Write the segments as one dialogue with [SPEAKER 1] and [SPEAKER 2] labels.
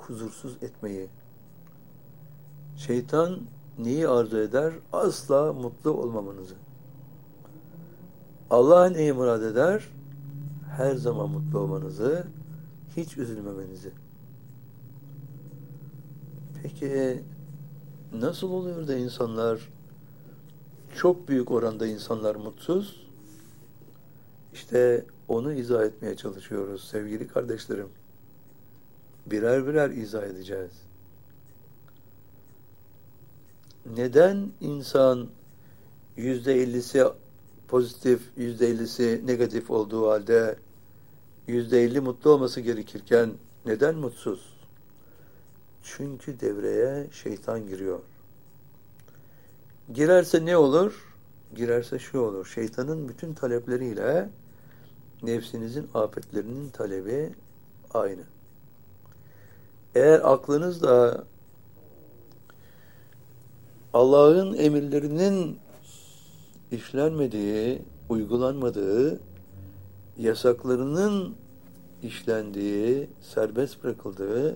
[SPEAKER 1] huzursuz etmeyi. Şeytan neyi arzu eder? Asla mutlu olmamanızı. Allah neyi murad eder? Her zaman mutlu olmanızı, hiç üzülmemenizi. Peki nasıl oluyor da insanlar, çok büyük oranda insanlar mutsuz? İşte onu izah etmeye çalışıyoruz sevgili kardeşlerim. Birer birer izah edeceğiz. Neden insan %50'si pozitif, %50'si negatif olduğu halde %50 mutlu olması gerekirken neden mutsuz? Çünkü devreye şeytan giriyor. Girerse ne olur? Girerse şu olur. Şeytanın bütün talepleriyle nefsinizin afetlerinin talebi aynı. Eğer aklınızda Allah'ın emirlerinin işlenmediği, uygulanmadığı, yasaklarının işlendiği, serbest bırakıldığı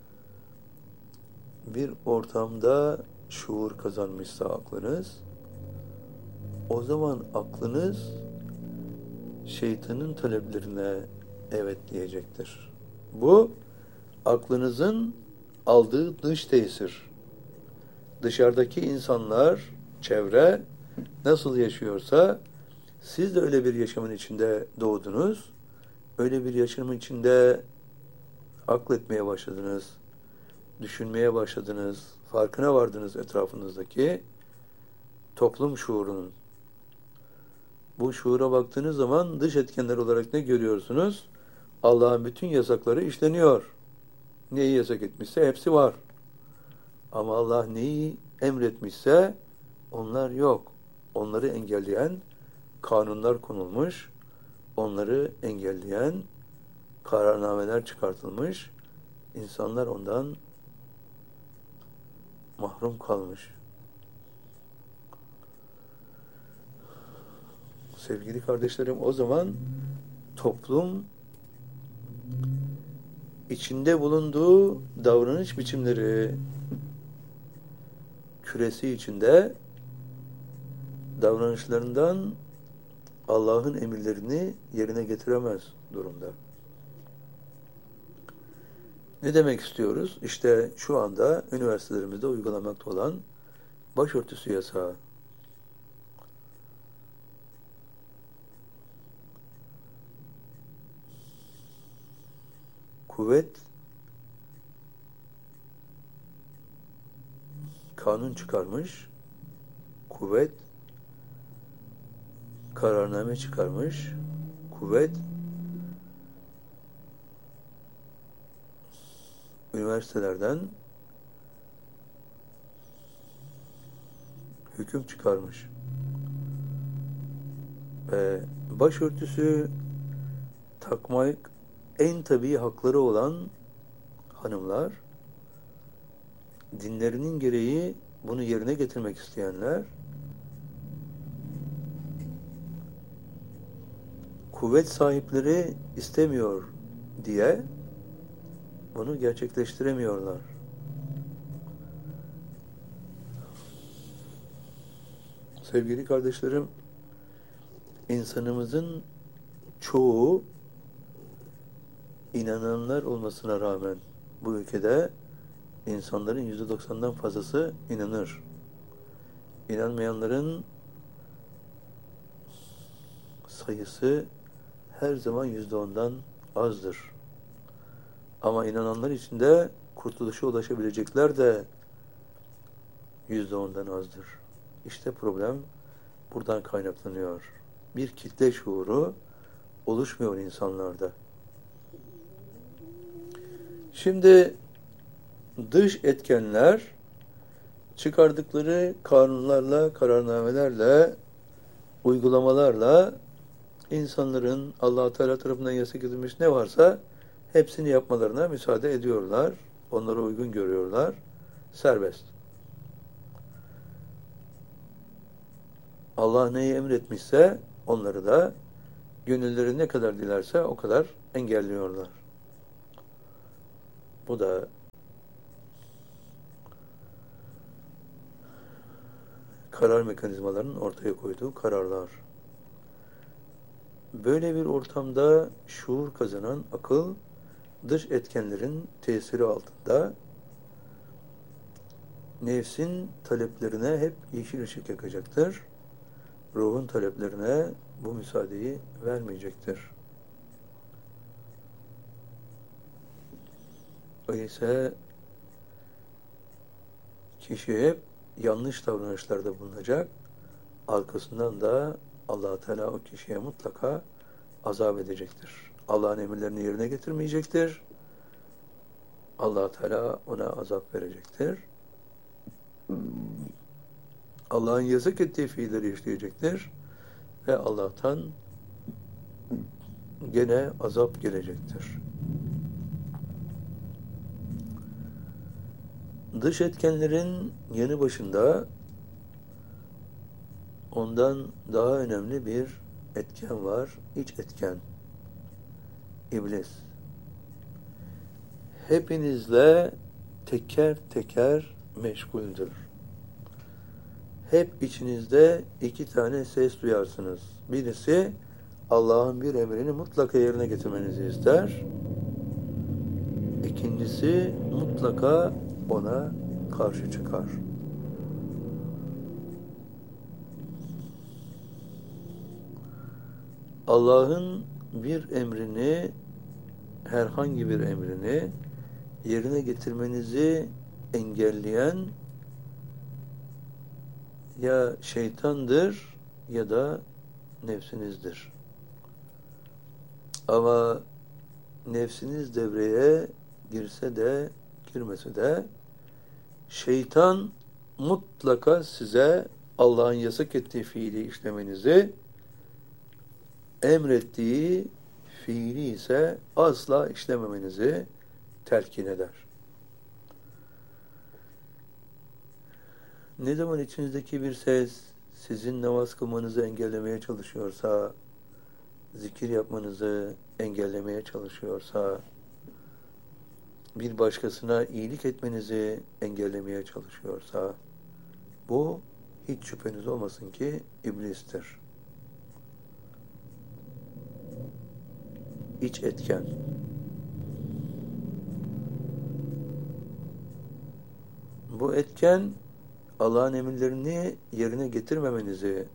[SPEAKER 1] bir ortamda şuur kazanmışsa aklınız, o zaman aklınız şeytanın taleplerine evet diyecektir. Bu aklınızın aldığı dış tesir. Dışarıdaki insanlar, çevre nasıl yaşıyorsa siz de öyle bir yaşamın içinde doğdunuz. Öyle bir yaşamın içinde akletmeye başladınız. Düşünmeye başladınız. Farkına vardınız etrafınızdaki toplum şuurunun. Bu şuura baktığınız zaman dış etkenler olarak ne görüyorsunuz? Allah'ın bütün yasakları işleniyor. Neyi yasak etmişse hepsi var. Ama Allah neyi emretmişse onlar yok. Onları engelleyen kanunlar konulmuş, onları engelleyen kararnameler çıkartılmış, insanlar ondan mahrum kalmış. Sevgili kardeşlerim, o zaman toplum içinde bulunduğu davranış biçimleri küresi içinde davranışlarından Allah'ın emirlerini yerine getiremez durumda. Ne demek istiyoruz? İşte şu anda üniversitelerimizde uygulamakta olan başörtüsü yasağı. Kuvvet kanun çıkarmış, kuvvet kararname çıkarmış, kuvvet üniversitelerden hüküm çıkarmış. Başörtüsü takmak en tabii hakları olan hanımlar, dinlerinin gereği bunu yerine getirmek isteyenler, kuvvet sahipleri istemiyor diye bunu gerçekleştiremiyorlar. Sevgili kardeşlerim, insanımızın çoğu inananlar olmasına rağmen bu ülkede insanların %90'dan fazlası inanır. İnanmayanların sayısı her zaman %10'dan azdır. Ama inananlar içinde kurtuluşa ulaşabilecekler de %10'dan azdır. İşte problem buradan kaynaklanıyor. Bir kitle şuuru oluşmuyor insanlarda. Şimdi dış etkenler çıkardıkları kanunlarla, kararnamelerle, uygulamalarla insanların Allah-u Teala tarafından yasak edilmiş ne varsa hepsini yapmalarına müsaade ediyorlar. Onlara uygun görüyorlar. Serbest. Allah neyi emretmişse onları da gönülleri ne kadar dilerse o kadar engelliyorlar. Bu da karar mekanizmalarının ortaya koyduğu kararlar. Böyle bir ortamda şuur kazanan akıl, dış etkenlerin tesiri altında nefsin taleplerine hep yeşil ışık yakacaktır. Ruhun taleplerine bu müsaadeyi vermeyecektir. Öyleyse kişi hep yanlış davranışlarda bulunacak. Arkasından da Allah-u Teala o kişiye mutlaka azap edecektir. Allah'ın emirlerini yerine getirmeyecektir. Allah-u Teala ona azap verecektir. Allah'ın yasak ettiği fiilleri işleyecektir. Ve Allah'tan gene azap gelecektir. Dış etkenlerin yanı başında ondan daha önemli bir etken var. İç etken. İblis. Hepinizle teker teker meşguldür. Hep içinizde iki tane ses duyarsınız. Birisi Allah'ın bir emrini mutlaka yerine getirmenizi ister. İkincisi mutlaka ona karşı çıkar. Allah'ın bir emrini, herhangi bir emrini yerine getirmenizi engelleyen ya şeytandır ya da nefsinizdir. Ama nefsiniz devreye girse de girmese de şeytan mutlaka size Allah'ın yasak ettiği fiili işlemenizi, emrettiği fiili ise asla işlememenizi telkin eder. Ne zaman içinizdeki bir ses sizin namaz kılmanızı engellemeye çalışıyorsa, zikir yapmanızı engellemeye çalışıyorsa, bir başkasına iyilik etmenizi engellemeye çalışıyorsa, bu hiç şüpheniz olmasın ki iblistir. İç etken. Bu etken Allah'ın emirlerini yerine getirmemenizi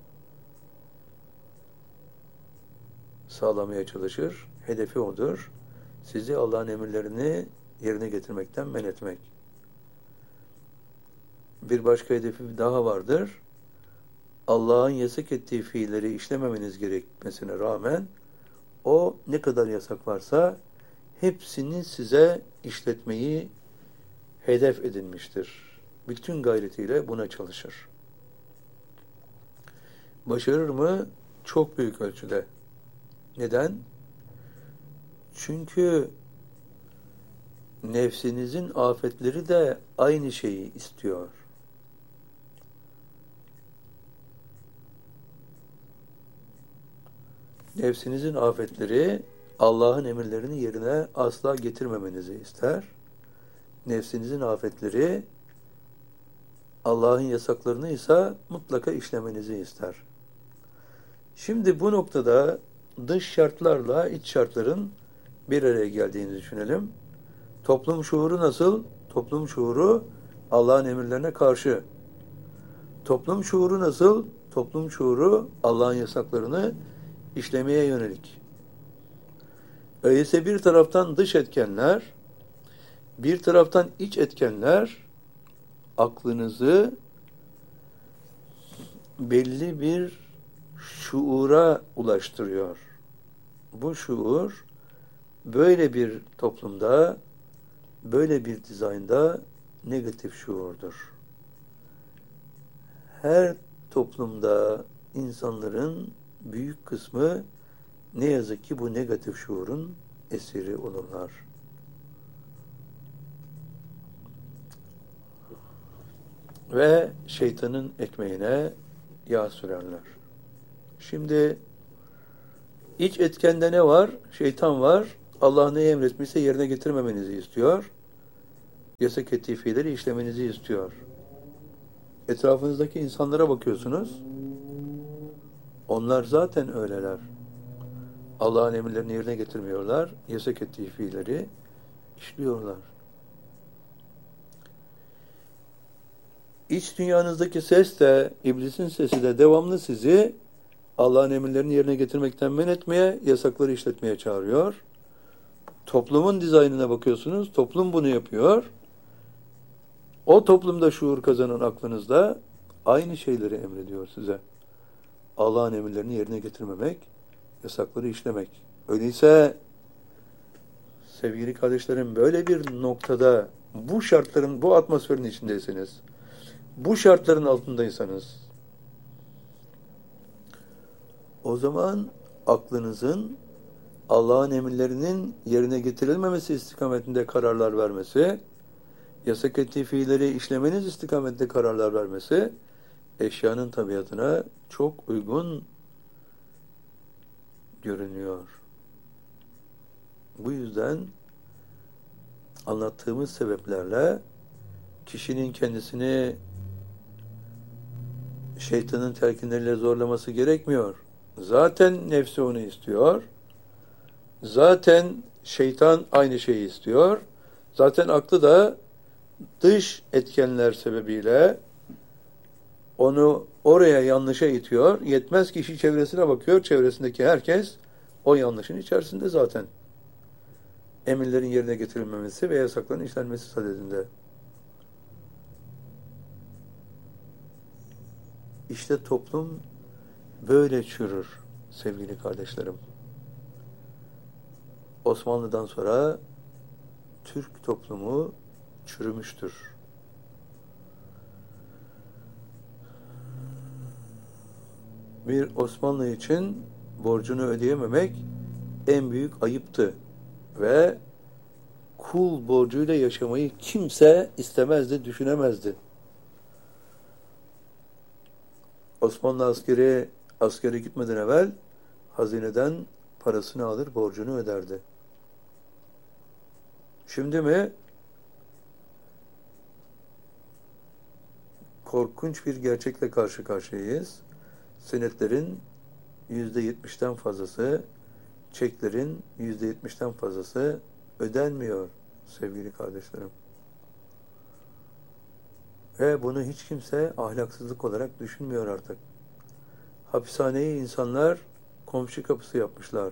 [SPEAKER 1] sağlamaya çalışır. Hedefi odur. Sizi Allah'ın emirlerini yerine getirmekten men etmek. Bir başka hedefi daha vardır. Allah'ın yasak ettiği fiilleri işlememeniz gerekmesine rağmen o ne kadar yasak varsa hepsini size işletmeyi hedef edinmiştir. Bütün gayretiyle buna çalışır. Başarır mı? Çok büyük ölçüde. Neden? Çünkü nefsinizin afetleri de aynı şeyi istiyor. Nefsinizin afetleri Allah'ın emirlerini yerine asla getirmemenizi ister. Nefsinizin afetleri Allah'ın yasaklarını ise mutlaka işlemenizi ister. Şimdi bu noktada dış şartlarla iç şartların bir araya geldiğini düşünelim. Toplum şuuru nasıl? Toplum şuuru Allah'ın emirlerine karşı. Toplum şuuru nasıl? Toplum şuuru Allah'ın yasaklarını işlemeye yönelik. Öyleyse bir taraftan dış etkenler, bir taraftan iç etkenler aklınızı belli bir şuura ulaştırıyor. Bu şuur böyle bir toplumda, böyle bir dizaynda negatif şuurdur. Her toplumda insanların büyük kısmı ne yazık ki bu negatif şuurun esiri olurlar. Ve şeytanın ekmeğine yağ sürerler. Şimdi iç etkende ne var? Şeytan var. Allah ne emretmişse yerine getirmemenizi istiyor. Yasak ettiği fiilleri işlemenizi istiyor. Etrafınızdaki insanlara bakıyorsunuz. Onlar zaten öyleler. Allah'ın emirlerini yerine getirmiyorlar. Yasak ettiği fiilleri işliyorlar. İç dünyanızdaki ses de, iblisin sesi de devamlı sizi Allah'ın emirlerini yerine getirmekten men etmeye, yasakları işletmeye çağırıyor. Toplumun dizaynına bakıyorsunuz. Toplum bunu yapıyor. O toplumda şuur kazanan aklınızda aynı şeyleri emrediyor size. Allah'ın emirlerini yerine getirmemek, yasakları işlemek. Öyleyse sevgili kardeşlerim, böyle bir noktada bu şartların, bu atmosferin içindeyseniz, bu şartların altındaysanız, o zaman aklınızın Allah'ın emirlerinin yerine getirilmemesi istikametinde kararlar vermesi, yasak ettiği fiilleri işlemeniz istikametinde kararlar vermesi, eşyanın tabiatına çok uygun görünüyor. Bu yüzden anlattığımız sebeplerle kişinin kendisini şeytanın telkinleriyle zorlaması gerekmiyor. Zaten nefsi onu istiyor. Zaten şeytan aynı şeyi istiyor. Zaten aklı da dış etkenler sebebiyle onu oraya yanlışa itiyor. Yetmez kişi çevresine bakıyor. Çevresindeki herkes o yanlışın içerisinde zaten. Emirlerin yerine getirilmemesi ve yasakların işlenmesi sadedinde. İşte toplum böyle çürür sevgili kardeşlerim. Osmanlı'dan sonra Türk toplumu çürümüştür. Bir Osmanlı için borcunu ödeyememek en büyük ayıptı ve kul borcuyla yaşamayı kimse istemezdi, düşünemezdi. Osmanlı askere gitmeden evvel hazineden parasını alır, borcunu öderdi. Şimdi mi? Korkunç bir gerçekle karşı karşıyayız. Senetlerin %70'ten fazlası, çeklerin %70'ten fazlası ödenmiyor sevgili kardeşlerim. Ve bunu hiç kimse ahlaksızlık olarak düşünmüyor artık. Hapishaneyi insanlar komşu kapısı yapmışlar.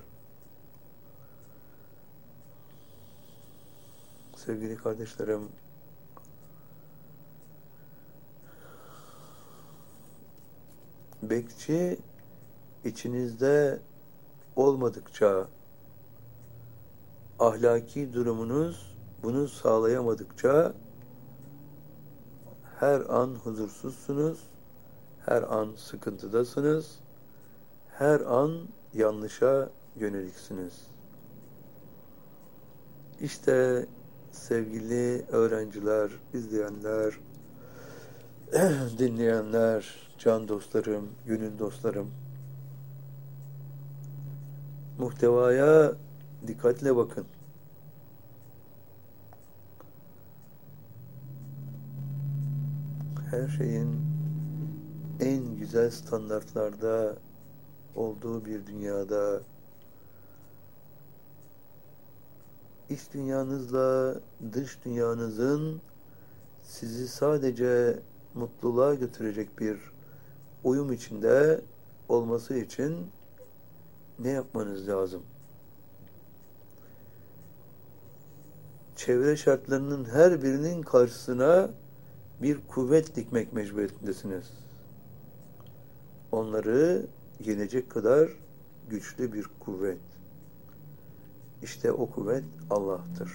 [SPEAKER 1] Sevgili kardeşlerim, bekçi içinizde olmadıkça, ahlaki durumunuz bunu sağlayamadıkça her an huzursuzsunuz, her an sıkıntıdasınız, her an yanlışa yöneliksiniz. İşte sevgili öğrenciler, izleyenler, dinleyenler, can dostlarım, gönül dostlarım, muhtevaya dikkatle bakın. Her şeyin en güzel standartlarda olduğu bir dünyada iç dünyanızla dış dünyanızın sizi sadece mutluluğa götürecek bir uyum içinde olması için ne yapmanız lazım? Çevre şartlarının her birinin karşısına bir kuvvet dikmek mecburiyetindesiniz. Onları yenecek kadar güçlü bir kuvvet. İşte o kuvvet Allah'tır.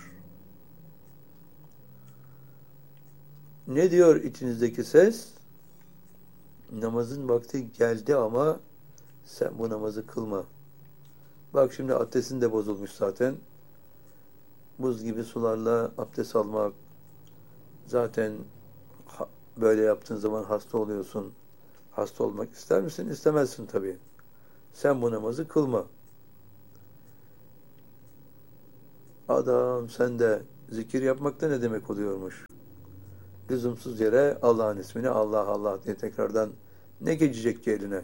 [SPEAKER 1] Ne diyor içinizdeki ses? Namazın vakti geldi ama sen bu namazı kılma. Bak şimdi abdestin de bozulmuş zaten. Buz gibi sularla abdest almak, zaten böyle yaptığın zaman hasta oluyorsun. Hasta olmak ister misin? İstemezsin tabii. Sen bu namazı kılma. Adam sen de zikir yapmak da ne demek oluyormuş? lüzumsuz yere Allah'ın ismini Allah Allah diye tekrardan ne geçecek ki eline?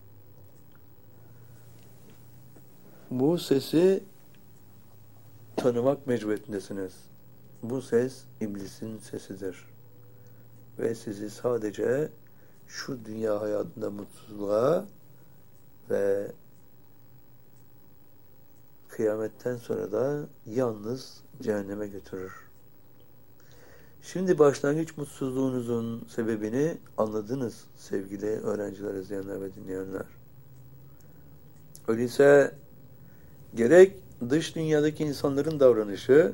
[SPEAKER 1] Bu sesi tanımak mecburiyetindesiniz. Bu ses iblisin sesidir. Ve sizi sadece şu dünya hayatında mutsuzluğa ve kıyametten sonra da yalnız cehenneme götürür. Şimdi başlangıç mutsuzluğunuzun sebebini anladınız sevgili öğrenciler, izleyenler ve dinleyenler. Öyleyse gerek dış dünyadaki insanların davranışı,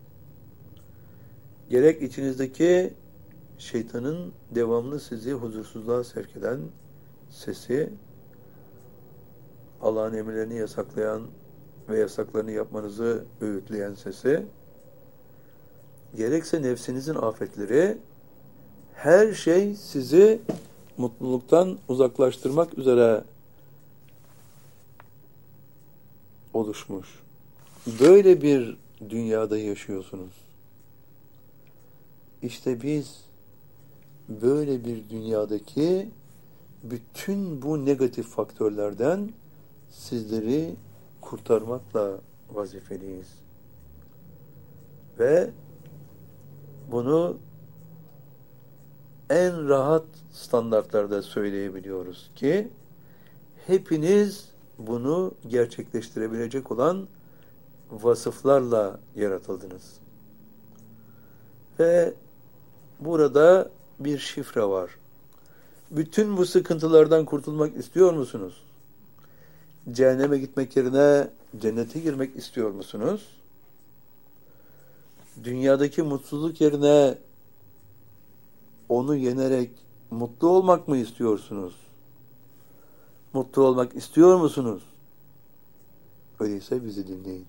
[SPEAKER 1] gerek içinizdeki şeytanın devamlı sizi huzursuzluğa sevk eden sesi, Allah'ın emirlerini yasaklayan ve yasaklarını yapmanızı öğütleyen sesi, gerekse nefsinizin afetleri, her şey sizi mutluluktan uzaklaştırmak üzere oluşmuş. Böyle bir dünyada yaşıyorsunuz. İşte biz böyle bir dünyadaki bütün bu negatif faktörlerden sizleri kurtarmakla vazifeliyiz. Ve bunu en rahat standartlarda söyleyebiliyoruz ki hepiniz bunu gerçekleştirebilecek olan vasıflarla yaratıldınız. Ve burada bir şifre var. Bütün bu sıkıntılardan kurtulmak istiyor musunuz? Cehenneme gitmek yerine cennete girmek istiyor musunuz? Dünyadaki mutsuzluk yerine onu yenerek mutlu olmak mı istiyorsunuz? Mutlu olmak istiyor musunuz? Öyleyse bizi dinleyin.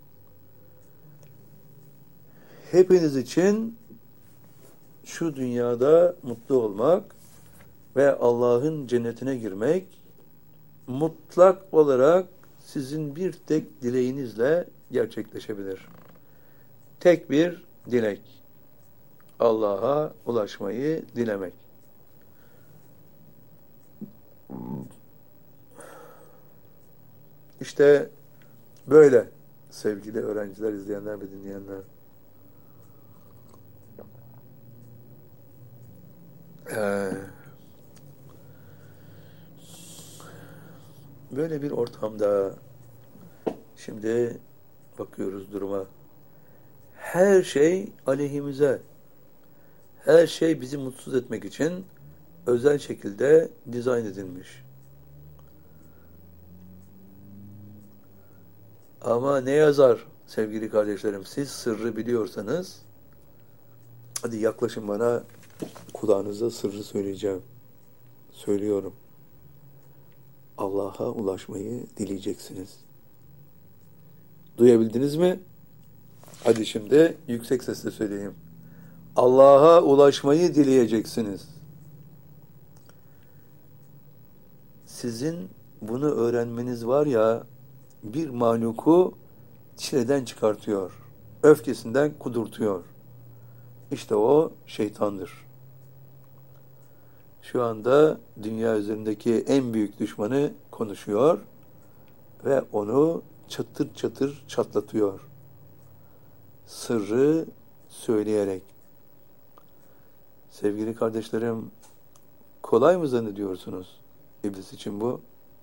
[SPEAKER 1] Hepiniz için şu dünyada mutlu olmak ve Allah'ın cennetine girmek mutlak olarak sizin bir tek dileğinizle gerçekleşebilir. Tek bir dilek. Allah'a ulaşmayı dilemek. İşte böyle sevgili öğrenciler, izleyenler ve dinleyenler. Böyle bir ortamda şimdi bakıyoruz duruma. Her şey aleyhimize. Her şey bizi mutsuz etmek için özel şekilde dizayn edilmiş. Ama ne yazar sevgili kardeşlerim? Siz sırrı biliyorsanız hadi yaklaşın bana, kulağınıza sırrı söyleyeceğim. Söylüyorum. Allah'a ulaşmayı dileyeceksiniz. Duyabildiniz mi? Hadi şimdi yüksek sesle söyleyeyim. Allah'a ulaşmayı dileyeceksiniz. Sizin bunu öğrenmeniz var ya, bir mahluku çileden çıkartıyor. Öfkesinden kudurtuyor. İşte o şeytandır. Şu anda dünya üzerindeki en büyük düşmanı konuşuyor ve onu çatır çatır çatlatıyor. Sırrı söyleyerek. Sevgili kardeşlerim, kolay mı zannediyorsunuz İblis için bu?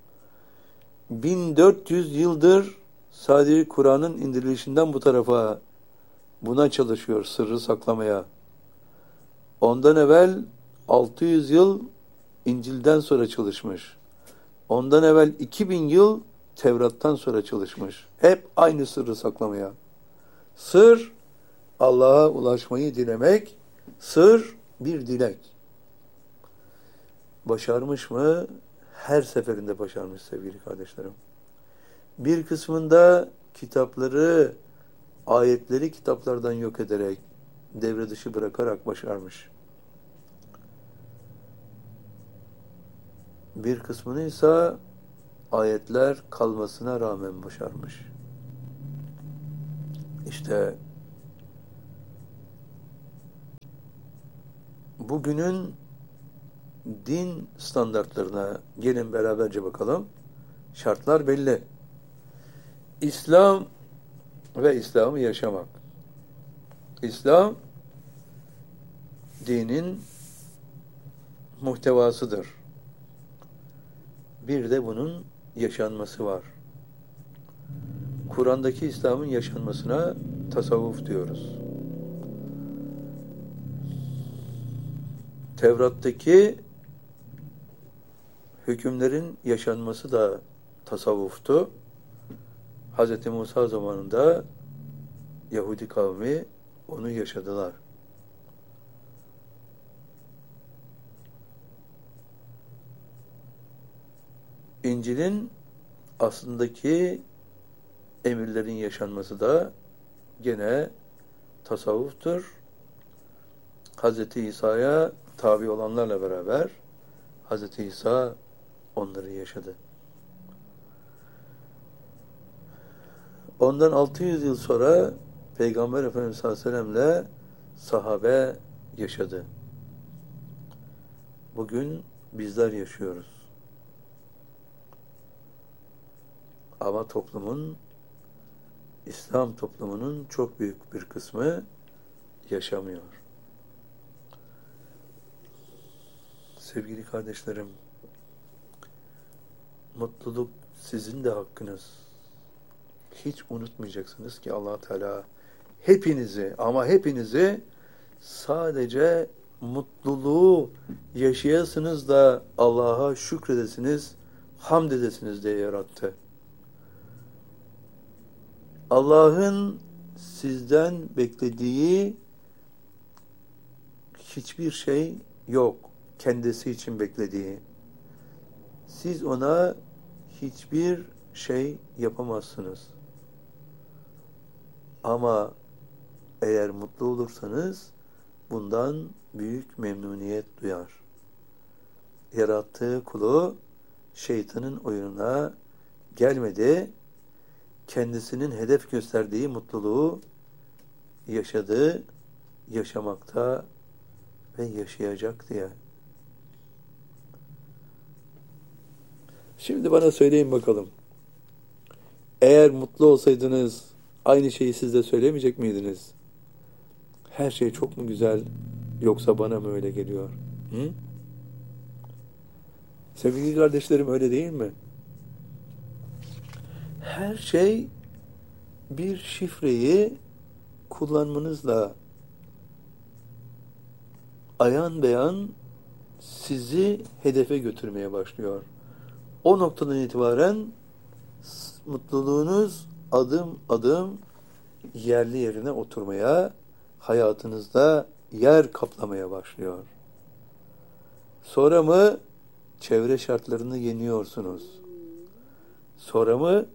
[SPEAKER 1] 1400 yıldır sadece Kur'an'ın indirilişinden bu tarafa buna çalışıyor, sırrı saklamaya. Ondan evvel 600 yıl İncil'den sonra çalışmış. Ondan evvel 2000 yıl Tevrat'tan sonra çalışmış. Hep aynı sırrı saklamaya. Sır, Allah'a ulaşmayı dilemek. Sır, bir dilek. Başarmış mı? Her seferinde başarmış sevgili kardeşlerim. Bir kısmında kitapları, ayetleri kitaplardan yok ederek, devre dışı bırakarak başarmış. Bir kısmını ise ayetler kalmasına rağmen başarmış. İşte bugünün din standartlarına gelin beraberce bakalım. Şartlar belli. İslam ve İslam'ı yaşamak. İslam dinin muhtevasıdır. Bir de bunun yaşanması var. Kur'an'daki İslam'ın yaşanmasına tasavvuf diyoruz. Tevrat'taki hükümlerin yaşanması da tasavvuftu. Hz. Musa zamanında Yahudi kavmi onu yaşadılar. İncil'in aslındaki emirlerin yaşanması da gene tasavvuftur. Hz. İsa'ya tabi olanlarla beraber Hz. İsa onları yaşadı. Ondan 600 yıl sonra Peygamber Efendimiz sallallahu aleyhi ve sellem'le sahabe yaşadı. Bugün bizler yaşıyoruz. Ama İslam toplumunun çok büyük bir kısmı yaşamıyor. Sevgili kardeşlerim, mutluluk sizin de hakkınız. Hiç unutmayacaksınız ki Allah Teala hepinizi sadece mutluluğu yaşayasınız da Allah'a şükredesiniz, hamd edesiniz diye yarattı. Allah'ın sizden beklediği hiçbir şey yok. Kendisi için beklediği. Siz ona hiçbir şey yapamazsınız. Ama eğer mutlu olursanız bundan büyük memnuniyet duyar. Yarattığı kulu şeytanın oyununa gelmedi. Kendisinin hedef gösterdiği mutluluğu yaşadı, yaşamakta ve yaşayacak diye. Şimdi bana söyleyin bakalım. Eğer mutlu olsaydınız aynı şeyi siz de söylemeyecek miydiniz? Her şey çok mu güzel yoksa bana mı öyle geliyor? Hı? Sevgili kardeşlerim, öyle değil mi? Her şey bir şifreyi kullanmanızla ayan beyan sizi hedefe götürmeye başlıyor. O noktadan itibaren mutluluğunuz adım adım yerli yerine oturmaya, hayatınızda yer kaplamaya başlıyor. Sonra mı çevre şartlarını yeniyorsunuz? Sonra mı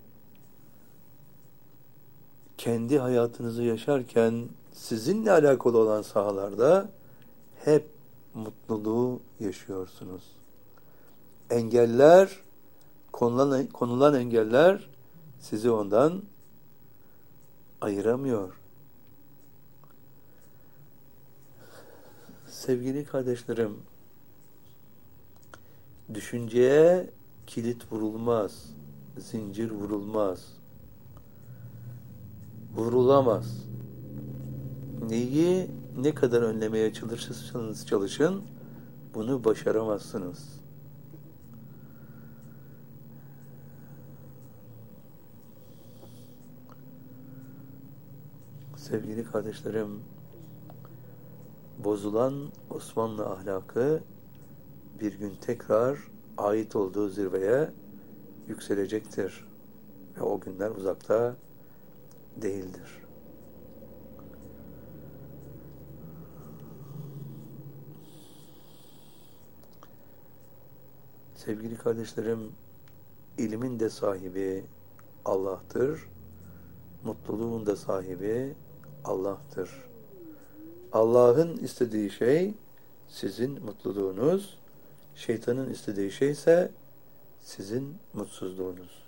[SPEAKER 1] kendi hayatınızı yaşarken sizinle alakalı olan sahalarda hep mutluluğu yaşıyorsunuz? Engeller, konulan engeller sizi ondan ayıramıyor. Sevgili kardeşlerim, düşünceye kilit vurulmaz, zincir vurulmaz, vurulamaz. Neyi ne kadar önlemeye çalışırsanız çalışın, bunu başaramazsınız. Sevgili kardeşlerim, bozulan Osmanlı ahlakı bir gün tekrar ait olduğu zirveye yükselecektir. Ve o günler uzakta değildir. Sevgili kardeşlerim, ilmin de sahibi Allah'tır. Mutluluğun da sahibi Allah'tır. Allah'ın istediği şey sizin mutluluğunuz, şeytanın istediği şey ise sizin mutsuzluğunuz.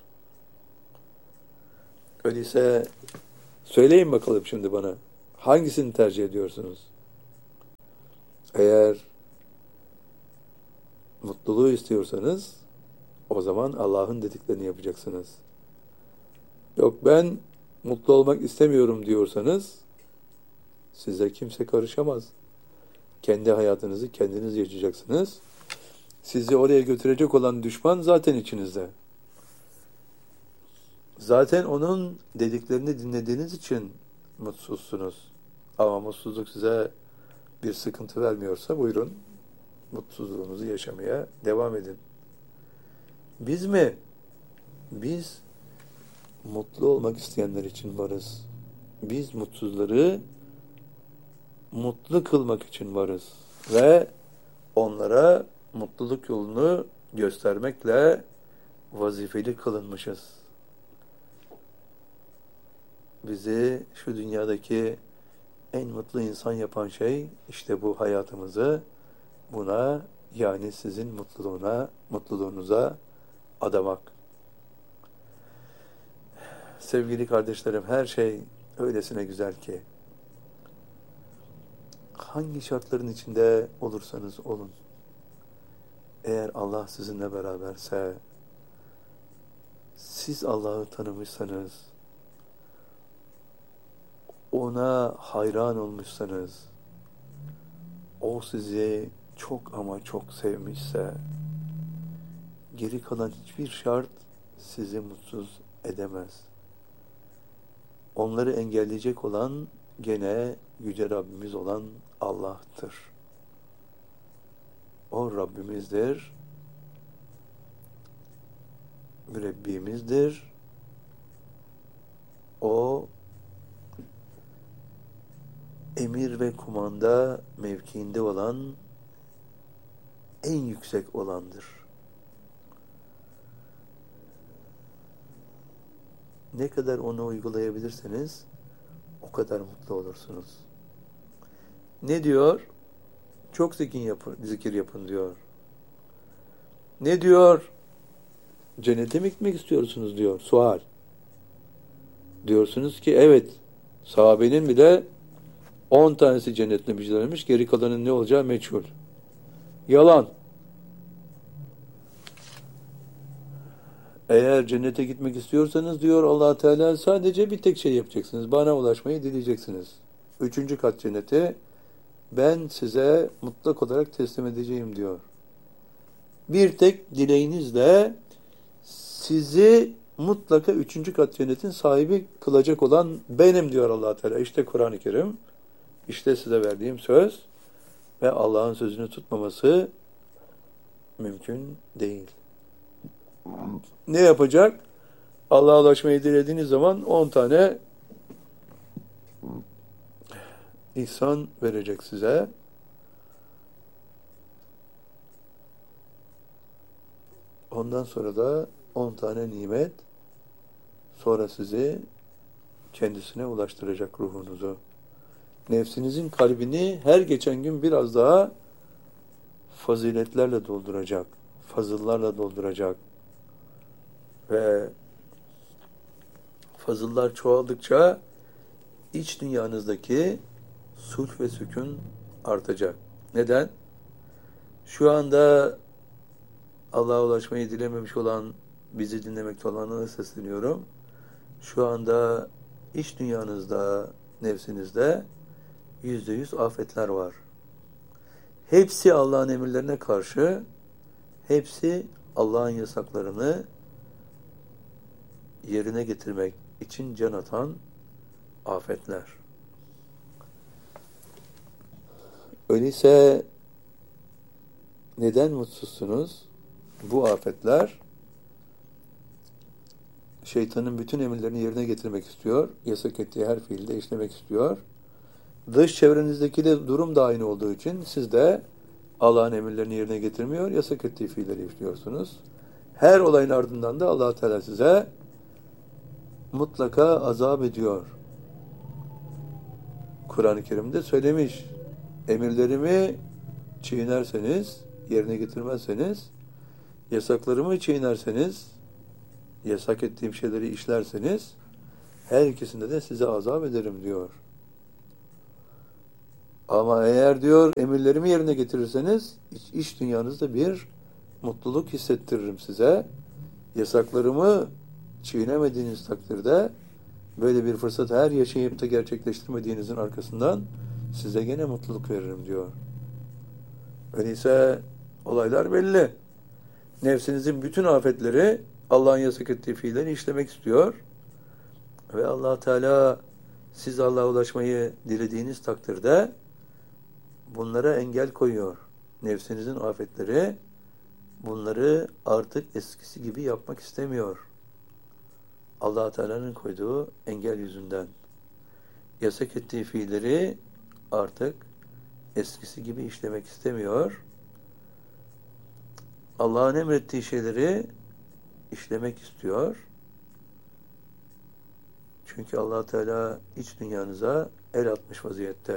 [SPEAKER 1] Öyleyse söyleyin bakalım şimdi bana, hangisini tercih ediyorsunuz? Eğer mutluluğu istiyorsanız o zaman Allah'ın dediklerini yapacaksınız. Yok ben mutlu olmak istemiyorum diyorsanız size kimse karışamaz. Kendi hayatınızı kendiniz yaşayacaksınız. Sizi oraya götürecek olan düşman zaten içinizde. Zaten onun dediklerini dinlediğiniz için mutsuzsunuz. Ama mutsuzluk size bir sıkıntı vermiyorsa buyurun mutsuzluğunuzu yaşamaya devam edin. Biz mi? Biz mutlu olmak isteyenler için varız. Biz mutsuzları mutlu kılmak için varız. Ve onlara mutluluk yolunu göstermekle vazifeli kılınmışız. Bizi şu dünyadaki en mutlu insan yapan şey işte bu hayatımızı buna yani sizin mutluluğunuza adamak. Sevgili kardeşlerim her şey öylesine güzel ki hangi şartların içinde olursanız olun eğer Allah sizinle beraberse siz Allah'ı tanımışsanız ona hayran olmuşsanız o sizi çok ama çok sevmişse geri kalan hiçbir şart sizi mutsuz edemez. Onları engelleyecek olan gene Yüce Rabbimiz olan Allah'tır. O Rabbimizdir, mürebbimizdir. O emir ve kumanda mevkiinde olan en yüksek olandır. Ne kadar onu uygulayabilirseniz o kadar mutlu olursunuz. Ne diyor? Çok zikir yapın diyor. Ne diyor? Cennete mi gitmek istiyorsunuz diyor. Sual. Diyorsunuz ki evet. Sahabenin bile 10 tanesi cennetine müjdelenmiş. Geri kalanın ne olacağı meçhul. Yalan. Eğer cennete gitmek istiyorsanız diyor Allah Teala sadece bir tek şey yapacaksınız. Bana ulaşmayı dileyeceksiniz. 3. kat cenneti ben size mutlak olarak teslim edeceğim diyor. Bir tek dileğinizle sizi mutlaka 3. kat cennetin sahibi kılacak olan benim diyor Allah Teala. İşte Kur'an-ı Kerim, işte size verdiğim söz ve Allah'ın sözünü tutmaması mümkün değil. Ne yapacak? Allah'a ulaşmayı dilediğiniz zaman 10 tane ihsan verecek size. Ondan sonra da 10 tane nimet sonra sizi kendisine ulaştıracak ruhunuzu. Nefsinizin kalbini her geçen gün biraz daha faziletlerle dolduracak, fazıllarla dolduracak. Ve fazıllar çoğaldıkça iç dünyanızdaki sulh ve sükun artacak. Neden? Şu anda Allah'a ulaşmayı dilememiş olan, bizi dinlemekte olanlara sesleniyorum. Şu anda iç dünyanızda, nefsinizde %100 afetler var. Hepsi Allah'ın emirlerine karşı, hepsi Allah'ın yasaklarını yerine getirmek için can atan afetler. Öyleyse neden mutsuzsunuz? Bu afetler şeytanın bütün emirlerini yerine getirmek istiyor. Yasak ettiği her fiilde işlemek istiyor. Dış çevrenizdeki de durum da aynı olduğu için siz de Allah'ın emirlerini yerine getirmiyor, yasak ettiği fiilleri işliyorsunuz. Her olayın ardından da Allah Teala size mutlaka azap ediyor. Kur'an-ı Kerim'de söylemiş. Emirlerimi çiğnerseniz, yerine getirmezseniz, yasaklarımı çiğnerseniz, yasak ettiğim şeyleri işlerseniz, her ikisinde de size azap ederim diyor. Ama eğer diyor emirlerimi yerine getirirseniz iç dünyanızda bir mutluluk hissettiririm size. Yasaklarımı çiğnemediğiniz takdirde böyle bir fırsat her yaşayıp da gerçekleştirmediğinizin arkasından size gene mutluluk veririm diyor. Öyleyse olaylar belli. Nefsinizin bütün afetleri Allah'ın yasak ettiği fiilleri işlemek istiyor. Ve Allah Teala siz Allah'a ulaşmayı dilediğiniz takdirde bunlara engel koyuyor. Nefsinizin afetleri bunları artık eskisi gibi yapmak istemiyor. Allah Teala'nın koyduğu engel yüzünden. Yasak ettiği fiilleri artık eskisi gibi işlemek istemiyor. Allah'ın emrettiği şeyleri işlemek istiyor. Çünkü Allah Teala iç dünyanıza el atmış vaziyette.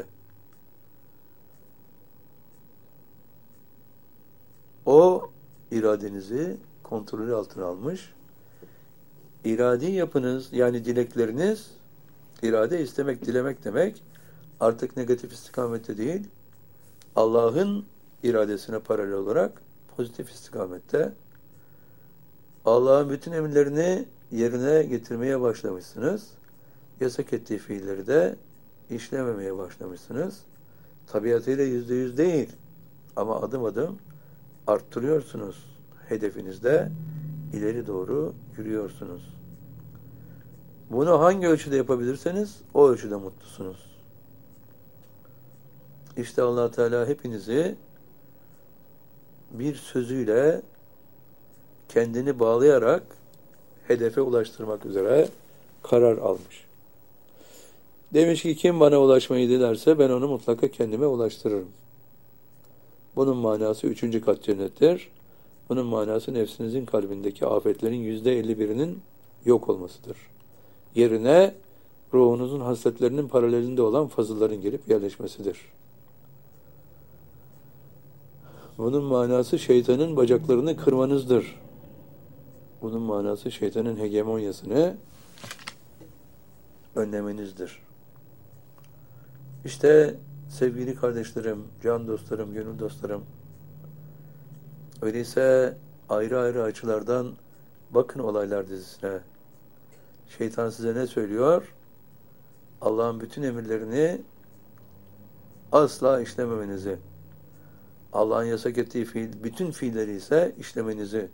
[SPEAKER 1] O iradenizi kontrolü altına almış. İradi yapınız, yani dilekleriniz, irade istemek, dilemek demek, artık negatif istikamette değil, Allah'ın iradesine paralel olarak pozitif istikamette. Allah'ın bütün emirlerini yerine getirmeye başlamışsınız. Yasak ettiği fiilleri de işlememeye başlamışsınız. Tabiatıyla %100 değil, ama adım adım arttırıyorsunuz. Hedefinizde ileri doğru yürüyorsunuz. Bunu hangi ölçüde yapabilirseniz o ölçüde mutlusunuz. İşte Allah Teala hepinizi bir sözüyle kendini bağlayarak hedefe ulaştırmak üzere karar almış. Demiş ki kim bana ulaşmayı dilerse ben onu mutlaka kendime ulaştırırım. Bunun manası 3. kat cennettir. Bunun manası nefsinizin kalbindeki afetlerin %51'inin yok olmasıdır. Yerine ruhunuzun hasletlerinin paralelinde olan fazılların gelip yerleşmesidir. Bunun manası şeytanın bacaklarını kırmanızdır. Bunun manası şeytanın hegemonyasını önlemenizdir. İşte sevgili kardeşlerim, can dostlarım, gönül dostlarım, öyleyse ayrı ayrı açılardan bakın olaylar dizisine. Şeytan size ne söylüyor? Allah'ın bütün emirlerini asla işlememenizi, Allah'ın yasak ettiği bütün fiilleri ise işlemenizi.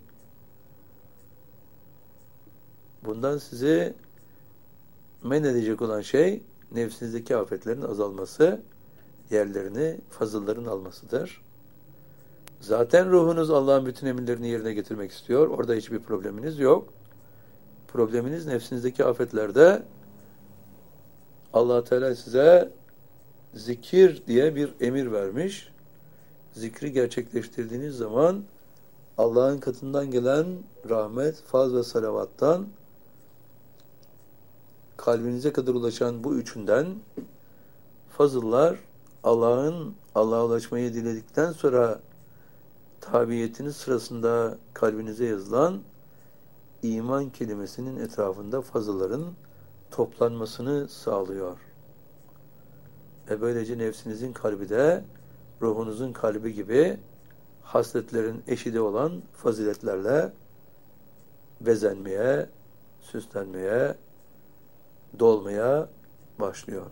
[SPEAKER 1] Bundan sizi men edecek olan şey nefsinizdeki afetlerin azalması, yerlerini fazılların almasıdır. Zaten ruhunuz Allah'ın bütün emirlerini yerine getirmek istiyor. Orada hiçbir probleminiz yok. Probleminiz nefsinizdeki afetlerde. Allah Teala size zikir diye bir emir vermiş. Zikri gerçekleştirdiğiniz zaman Allah'ın katından gelen rahmet, faz ve salavattan kalbinize kadar ulaşan bu üçünden fazıllar Allah'a ulaşmayı diledikten sonra tabiyetiniz sırasında kalbinize yazılan iman kelimesinin etrafında fazılların toplanmasını sağlıyor. Böylece nefsinizin kalbi de ruhunuzun kalbi gibi hasletlerin eşidi olan faziletlerle bezenmeye, süslenmeye, dolmaya başlıyor.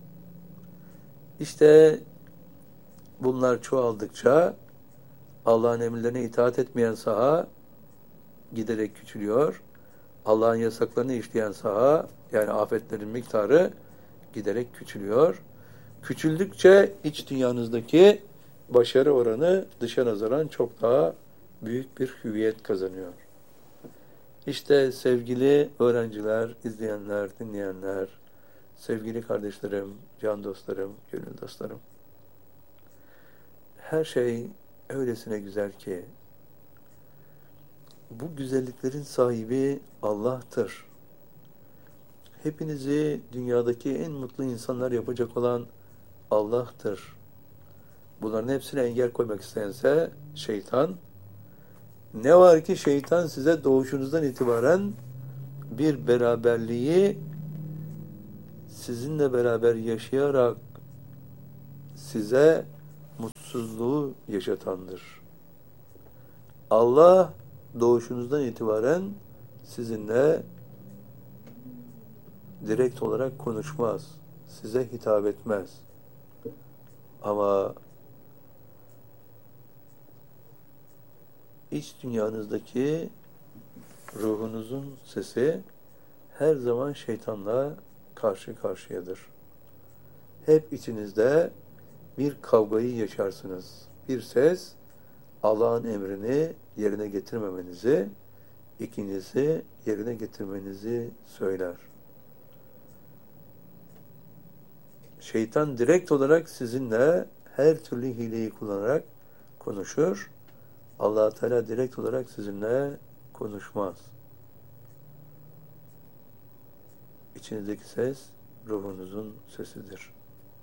[SPEAKER 1] İşte bunlar çoğaldıkça Allah'ın emirlerine itaat etmeyen saha giderek küçülüyor. Allah'ın yasaklarını işleyen saha, yani afetlerin miktarı giderek küçülüyor. Küçüldükçe iç dünyanızdaki başarı oranı dışa nazaran çok daha büyük bir hüviyet kazanıyor. İşte sevgili öğrenciler, izleyenler, dinleyenler, sevgili kardeşlerim, can dostlarım, gönül dostlarım. Her şey öylesine güzel ki bu güzelliklerin sahibi Allah'tır. Hepinizi dünyadaki en mutlu insanlar yapacak olan Allah'tır. Bunların hepsine engel koymak isteyense şeytan. Ne var ki şeytan size doğuşunuzdan itibaren bir beraberliği sizinle beraber yaşayarak size mutsuzluğu yaşatandır. Allah doğuşunuzdan itibaren sizinle direkt olarak konuşmaz. Size hitap etmez. Ama iç dünyanızdaki ruhunuzun sesi her zaman şeytanla karşı karşıyadır. Hep içinizde bir kavgayı yaşarsınız. Bir ses Allah'ın emrini yerine getirmemenizi, ikincisi yerine getirmenizi söyler. Şeytan direkt olarak sizinle her türlü hileyi kullanarak konuşur. Allah Teala direkt olarak sizinle konuşmaz. İçinizdeki ses ruhunuzun sesidir.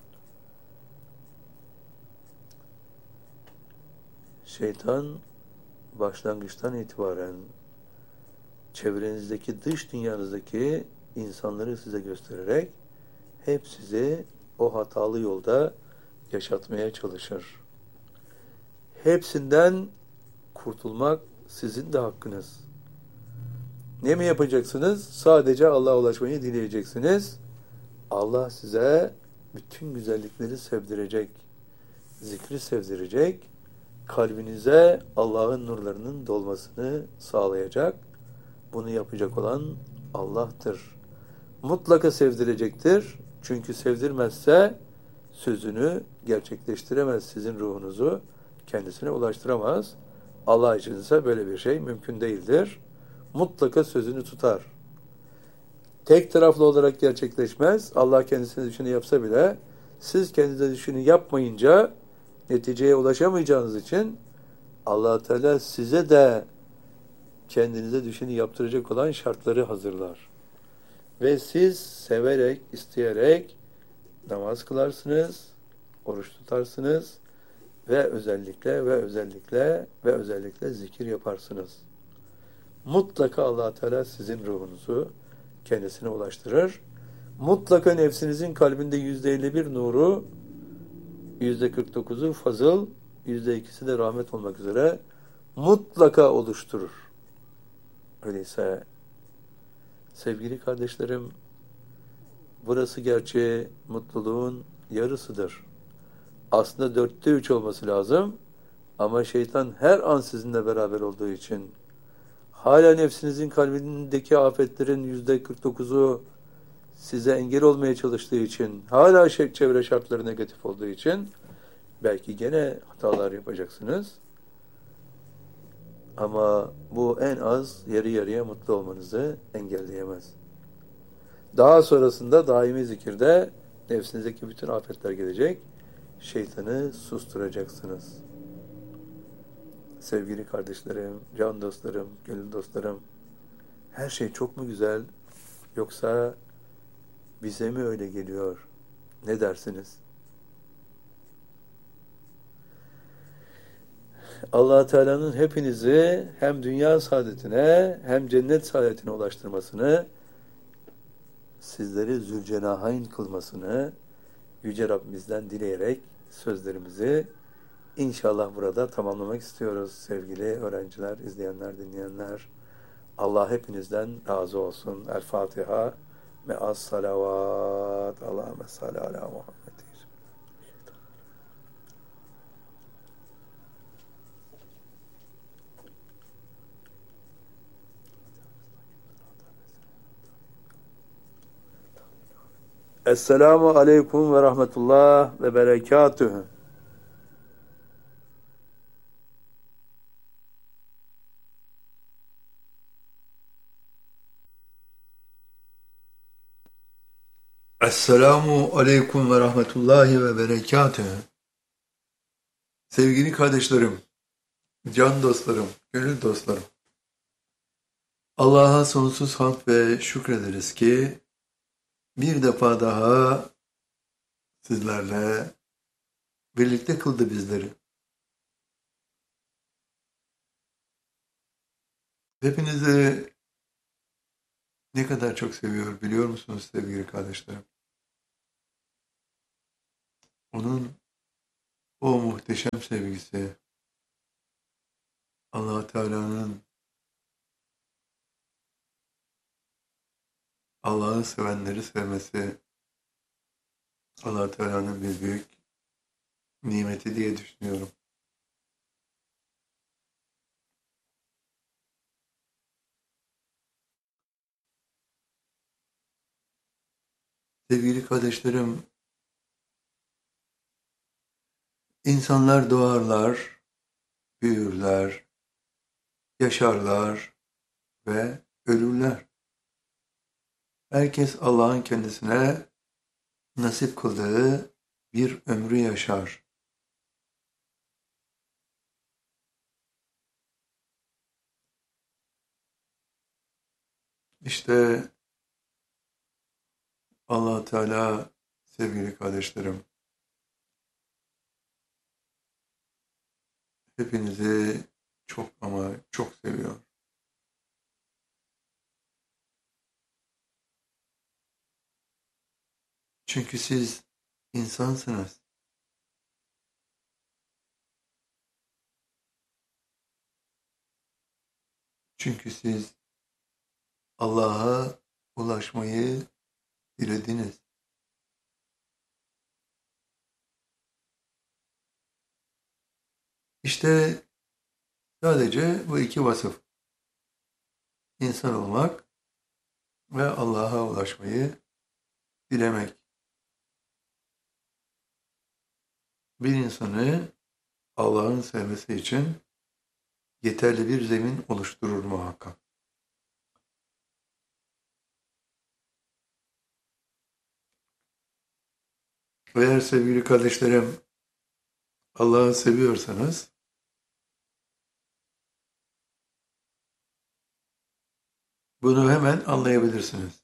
[SPEAKER 1] Şeytan başlangıçtan itibaren çevrenizdeki, dış dünyanızdaki insanları size göstererek hep sizi o hatalı yolda yaşatmaya çalışır. Hepsinden kurtulmak sizin de hakkınız. Ne mi yapacaksınız? Sadece Allah'a ulaşmayı dileyeceksiniz. Allah size bütün güzellikleri sevdirecek, zikri sevdirecek, kalbinize Allah'ın nurlarının dolmasını sağlayacak. Bunu yapacak olan Allah'tır. Mutlaka sevdirecektir. Çünkü sevdirmezse sözünü gerçekleştiremez, sizin ruhunuzu kendisine ulaştıramaz. Allah için ise böyle bir şey mümkün değildir. Mutlaka sözünü tutar. Tek taraflı olarak gerçekleşmez. Allah kendisine düşeni yapsa bile siz kendinize düşeni yapmayınca neticeye ulaşamayacağınız için Allah Teala size de kendinize düşeni yaptıracak olan şartları hazırlar. Ve siz severek, isteyerek namaz kılarsınız, oruç tutarsınız ve özellikle zikir yaparsınız. Mutlaka Allah Teala sizin ruhunuzu kendisine ulaştırır. Mutlaka nefsinizin kalbinde %51 nuru, %49'u fazıl, %2'si de rahmet olmak üzere mutlaka oluşturur. Öyleyse sevgili kardeşlerim, burası gerçi mutluluğun yarısıdır. Aslında 3/4 olması lazım ama şeytan her an sizinle beraber olduğu için, hala nefsinizin kalbindeki afetlerin %49'u size engel olmaya çalıştığı için, hala çevre şartları negatif olduğu için belki gene hatalar yapacaksınız. Ama bu en az yarı yarıya mutlu olmanızı engelleyemez. Daha sonrasında daimi zikirde nefsinizdeki bütün afetler gelecek. Şeytanı susturacaksınız. Sevgili kardeşlerim, can dostlarım, gönül dostlarım, her şey çok mu güzel yoksa bize mi öyle geliyor? Ne dersiniz? Allah Teala'nın hepinizi hem dünya saadetine hem cennet saadetine ulaştırmasını, sizleri zülcenahayn kılmasını Yüce Rabbimizden dileyerek sözlerimizi inşallah burada tamamlamak istiyoruz sevgili öğrenciler, izleyenler, dinleyenler. Allah hepinizden razı olsun. El Fatiha me'as salavat. Allahümme salli ala Muhammed. Esselamu aleyküm ve rahmetullah ve berekatühü. Esselamu aleyküm ve rahmetullahi ve berekatühü. Sevgili kardeşlerim, can dostlarım, gönül dostlarım. Allah'a sonsuz hamd ve şükrederiz ki bir defa daha sizlerle birlikte kıldı bizleri. Hepinizi ne kadar çok seviyor biliyor musunuz sevgili kardeşlerim? Onun o muhteşem sevgisi, Allah Teala'nın Allah'ı sevenleri sevmesi, Allah Teala'nın bir büyük nimeti diye düşünüyorum. Sevgili kardeşlerim, insanlar doğarlar, büyürler, yaşarlar ve ölürler. Herkes Allah'ın kendisine nasip kıldığı bir ömrü yaşar. İşte Allah Teala sevgili kardeşlerim, hepinizi çok ama çok seviyor. Çünkü siz insansınız. Çünkü siz Allah'a ulaşmayı dilediniz. İşte sadece bu iki vasıf, insan olmak ve Allah'a ulaşmayı dilemek. Bir insanı Allah'ın sevmesi için yeterli bir zemin oluşturur muhakkak. Eğer sevgili kardeşlerim Allah'ı seviyorsanız, bunu hemen anlayabilirsiniz.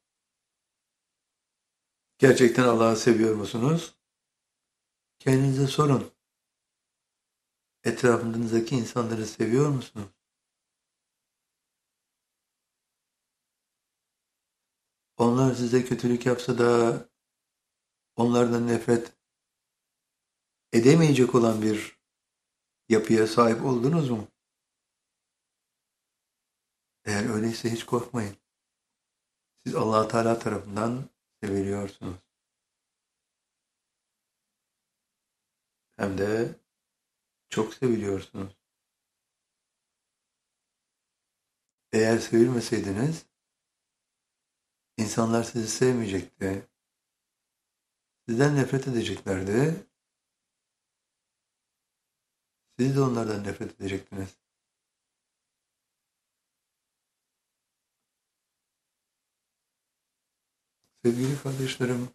[SPEAKER 1] Gerçekten Allah'ı seviyor musunuz? Kendinize sorun. Etrafınızdaki insanları seviyor musunuz? Onlar size kötülük yapsa da onlardan nefret edemeyecek olan bir yapıya sahip oldunuz mu? Eğer öyleyse hiç korkmayın. Siz Allah Teala tarafından seviliyorsunuz. Hem de çok seviliyorsunuz. Eğer sevilmeseydiniz, insanlar sizi sevmeyecekti. Sizden nefret edeceklerdi. Siz de onlardan nefret edecektiniz. Sevgili kardeşlerim,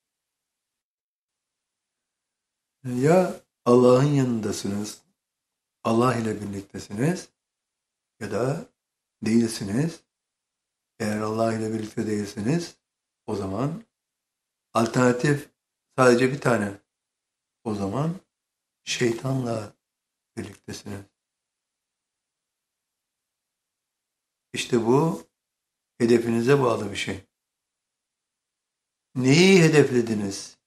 [SPEAKER 1] ya Allah'ın yanındasınız, Allah ile birliktesiniz ya da değilsiniz. Eğer Allah ile birlikte değilsiniz, o zaman alternatif sadece bir tane. O zaman şeytanla birliktesiniz. İşte bu hedefinize bağlı bir şey. Neyi hedeflediniz?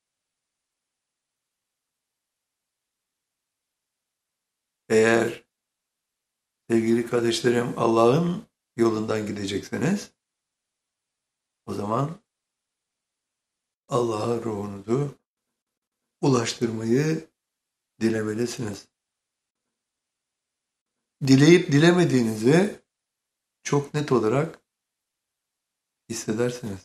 [SPEAKER 1] Eğer sevgili kardeşlerim Allah'ın yolundan gidecekseniz, o zaman Allah'a ruhunuzu ulaştırmayı dilemelisiniz. Dileyip dilemediğinizi çok net olarak hissedersiniz.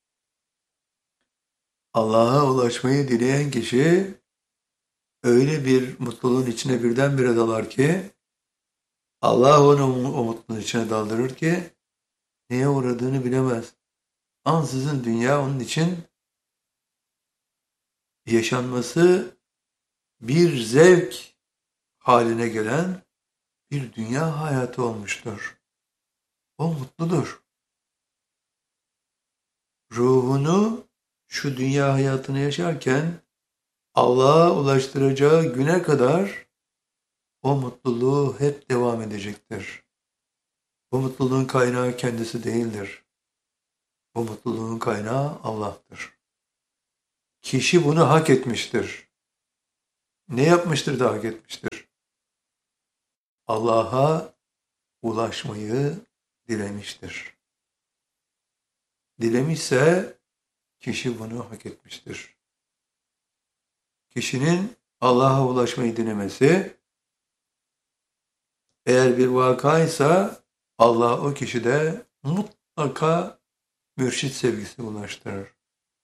[SPEAKER 1] Allah'a ulaşmayı dileyen kişi öyle bir mutluluğun içine birdenbire dalar ki Allah onu o mutluluğun içine daldırır ki neye uğradığını bilemez. Ansızın dünya onun için yaşanması bir zevk haline gelen bir dünya hayatı olmuştur. O mutludur. Ruhunu şu dünya hayatını yaşarken Allah'a ulaştıracağı güne kadar o mutluluğu hep devam edecektir. Bu mutluluğun kaynağı kendisi değildir. Bu mutluluğun kaynağı Allah'tır. Kişi bunu hak etmiştir. ne yapmıştır da hak etmiştir? Allah'a ulaşmayı dilemiştir. Dilemişse kişi bunu hak etmiştir. Kişinin Allah'a ulaşmayı dilemesi, eğer bir vakaysa Allah o kişide mutlaka mürşit sevgisi ulaştırır.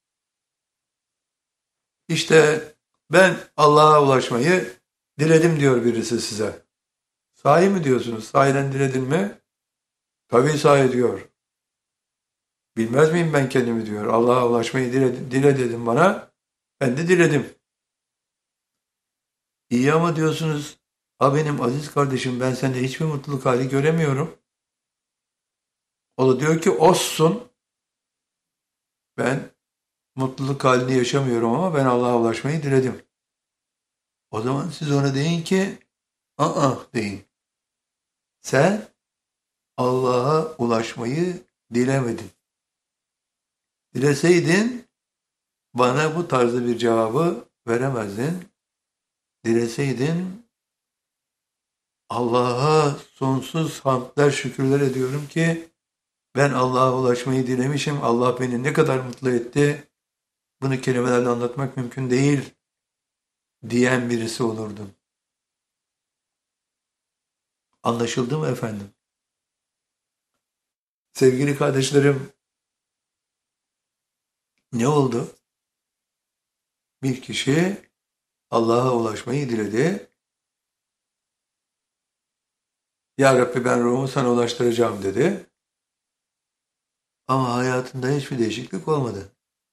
[SPEAKER 1] İşte ben Allah'a ulaşmayı diledim diyor birisi size. Sahi mi diyorsunuz? Sahiden diledin mi? Tabii sahi diyor. Bilmez miyim ben kendimi diyor. Allah'a ulaşmayı dile dedim bana. Ben de diledim. İyi ama diyorsunuz, ha benim aziz kardeşim ben sende hiçbir mutluluk hali göremiyorum. O da diyor ki olsun, ben mutluluk halini yaşamıyorum ama ben Allah'a ulaşmayı diledim. O zaman siz ona deyin ki deyin. Sen Allah'a ulaşmayı dilemedin. Dileseydin bana bu tarzda bir cevabı veremezdin. Dileseydin Allah'a sonsuz hamdler, şükürler ediyorum ki ben Allah'a ulaşmayı dilemişim. Allah beni ne kadar mutlu etti. Bunu kelimelerle anlatmak mümkün değil diyen birisi olurdum. Anlaşıldı mı efendim? Sevgili kardeşlerim, ne oldu? Bir kişi Allah'a ulaşmayı diledi. Ya Rabbi ben ruhumu sana ulaştıracağım dedi. Ama hayatında hiçbir değişiklik olmadı.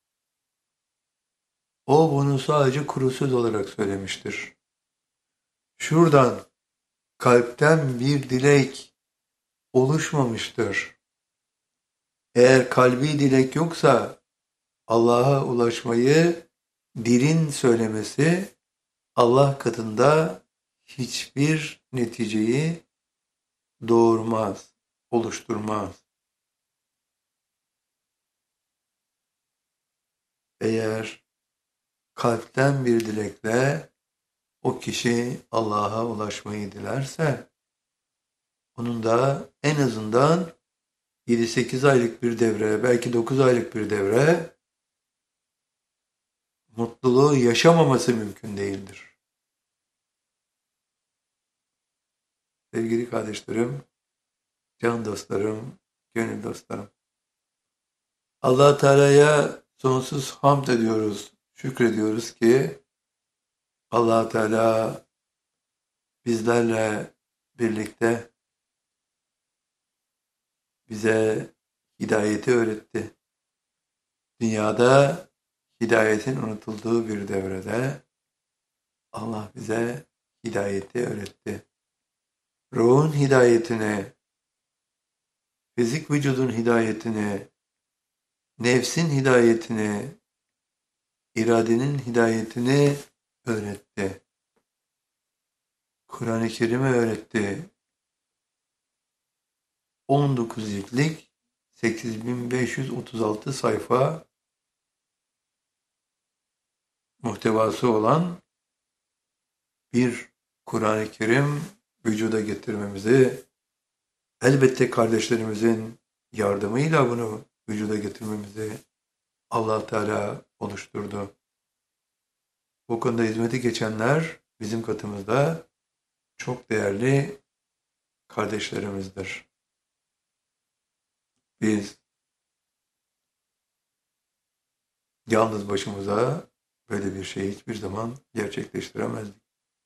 [SPEAKER 1] O bunu sadece kuru söz olarak söylemiştir. Şuradan kalpten bir dilek oluşmamıştır. Eğer kalbi dilek yoksa Allah'a ulaşmayı dilin söylemesi Allah katında hiçbir neticeyi doğurmaz, oluşturmaz. Eğer kalpten bir dilekle o kişi Allah'a ulaşmayı dilerse, onun da en azından 7-8 aylık bir devre, belki 9 aylık bir devre mutluluğu yaşamaması mümkün değildir. Sevgili kardeşlerim, can dostlarım, gönül dostlarım. Allah Teala'ya sonsuz hamd ediyoruz, şükrediyoruz ki Allah Teala bizlerle birlikte bize hidayeti öğretti. Dünyada hidayetin unutulduğu bir devrede Allah bize hidayeti öğretti. Ruhun hidayetini, fizik vücudun hidayetini, nefsin hidayetini, iradenin hidayetini öğretti. Kur'an-ı Kerim'i öğretti. 19 ciltlik 8536 sayfa muhtevası olan bir Kur'an-ı Kerim vücuda getirmemizi, elbette kardeşlerimizin yardımıyla bunu vücuda getirmemizi Allah Teala oluşturdu. Bu konuda hizmeti geçenler bizim katımızda çok değerli kardeşlerimizdir. Biz yalnız başımıza böyle bir şeyi hiçbir zaman gerçekleştiremezdik.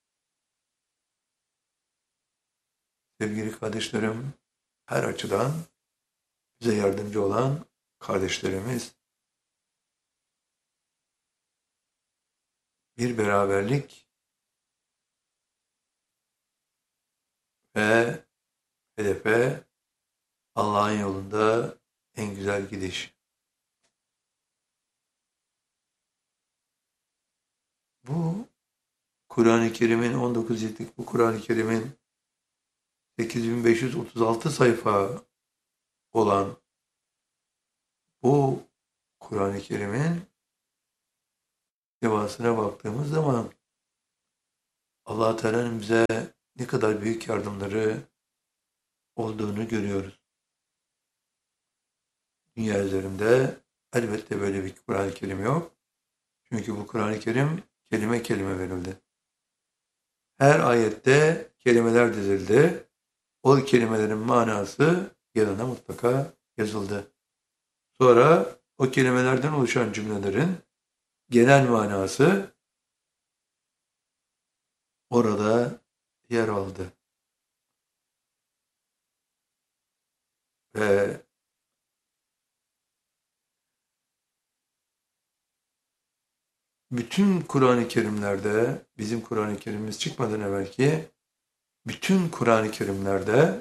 [SPEAKER 1] Sevgili kardeşlerim, her açıdan bize yardımcı olan kardeşlerimiz, bir beraberlik ve hedefe Allah'ın yolunda en güzel gidiş. Bu Kur'an-ı Kerim'in 19 ciltlik bu Kur'an-ı Kerim'in 8536 sayfa olan bu Kur'an-ı Kerim'in devasına baktığımız zaman Allah Teala'nın bize ne kadar büyük yardımları olduğunu görüyoruz. Dünya üzerinde elbette böyle bir Kur'an-ı Kerim yok. Çünkü bu Kur'an-ı Kerim kelime kelime verildi. Her ayette kelimeler dizildi. O kelimelerin manası yanına mutlaka yazıldı. Sonra o kelimelerden oluşan cümlelerin genel manası orada yer aldı. Ve bütün Kur'an-ı Kerimlerde, bizim Kur'an-ı Kerim'imiz çıkmadan evvelki bütün Kur'an-ı Kerimlerde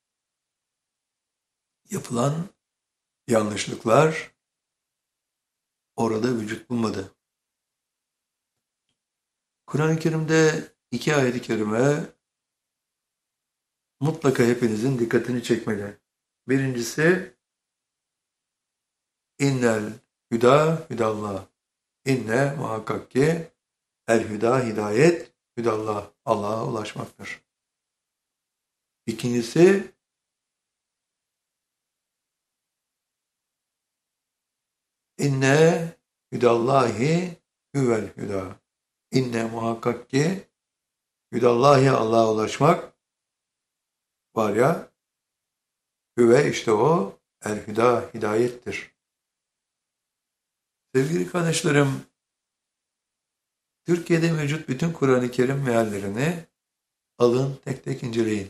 [SPEAKER 1] yapılan yanlışlıklar orada vücut bulmadı. Kur'an-ı Kerim'de iki ayet-i kerime mutlaka hepinizin dikkatini çekmeli. Birincisi innel hüda hüdallah. İnne muhakkak ki el hüda hidayet hüdallah. Allah'a ulaşmaktır. İkincisi inne hüdallahi hüvel hüda. İnne muhakkak ki hüdallahi Allah'a ulaşmak var ya, hüve işte o el hüda hidayettir. Sevgili kardeşlerim, Türkiye'de mevcut bütün Kur'an-ı Kerim meallerini alın tek tek inceleyin.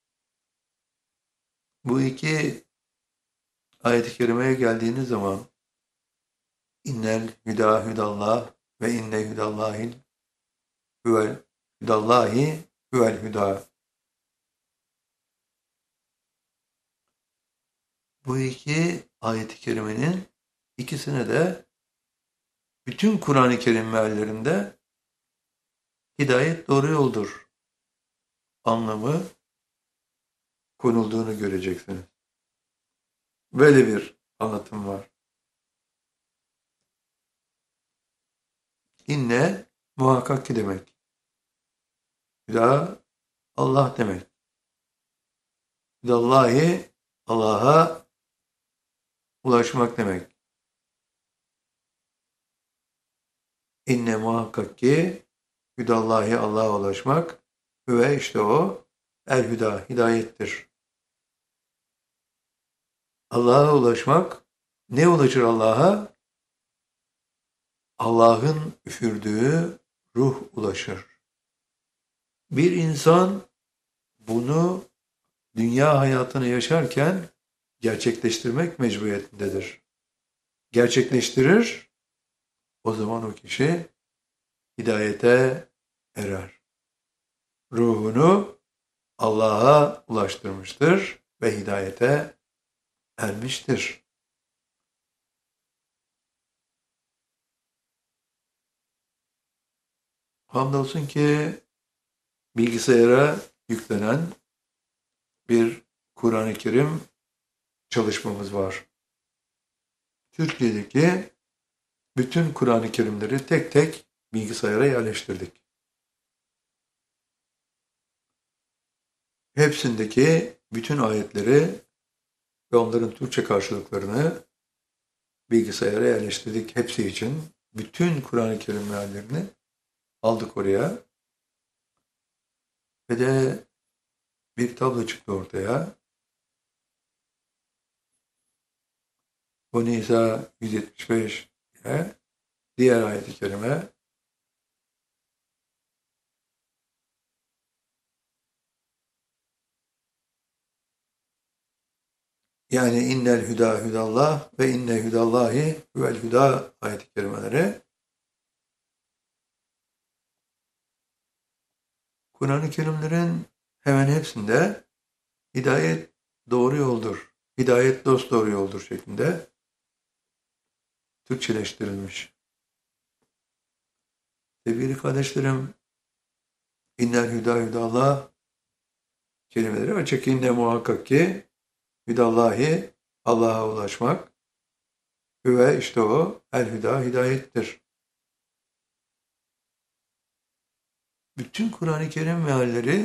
[SPEAKER 1] Bu iki ayet-i kerimeye geldiğiniz zaman innel hüda hüdallah ve inne hüdallahin hüvel hüdallahi hüvel hüda. Bu iki ayet-i kerimenin ikisine de bütün Kur'an-ı Kerim meallerinde hidayet doğru yoldur anlamı konulduğunu göreceksiniz. Böyle bir anlatım var. İnne muhakkak ki demek. Hüda Allah demek. Hüdallahi Allah'a ulaşmak demek. İnne muhakkak ki hüdallahi Allah'a ulaşmak ve işte o el hüda hidayettir. Allah'a ulaşmak, ne ulaşır Allah'a? Allah'ın üfürdüğü ruh ulaşır. Bir insan bunu dünya hayatını yaşarken gerçekleştirmek mecburiyetindedir. Gerçekleştirir, o zaman o kişi hidayete erer. Ruhunu Allah'a ulaştırmıştır ve hidayete ermiştir. Hamdolsun ki bilgisayara yüklenen bir Kur'an-ı Kerim çalışmamız var. Türkiye'deki bütün Kur'an-ı Kerimleri tek tek bilgisayara yerleştirdik. Hepsindeki bütün ayetleri ve onların Türkçe karşılıklarını bilgisayara yerleştirdik hepsi için. Bütün Kur'an-ı Kerim meallerini aldık oraya. Ve de bir tablo çıktı ortaya. Bu Nisa 175 ile diğer ayet-i kerime yani innel hüda hüdallah ve inne hüdallahi huvel hüda ayet-i kerimeleri Kur'an-ı Kerimlerin hemen hepsinde hidayet doğru yoldur, hidayet dosdoğru yoldur şeklinde Türkçeleştirilmiş. Sevgili kardeşlerim, innel hüda hüdallah kelimeleri açık inne muhakkak ki hüdallahi Allah'a ulaşmak ve işte o el hüda hidayettir. Bütün Kur'an-ı Kerim mealleri